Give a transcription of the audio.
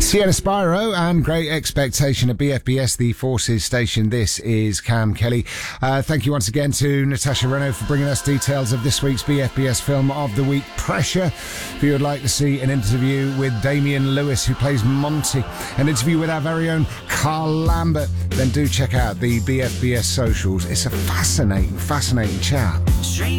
Sienna Spyro and Great Expectation at BFBS, the Forces station. This is Cam Kelly. Thank you once again to Natasha Renault for bringing us details of this week's BFBS film of the week, Pressure. If you would like to see an interview with Damian Lewis, who plays Monty, an interview with our very own Carl Lambert, then do check out the BFBS socials. It's a fascinating chat.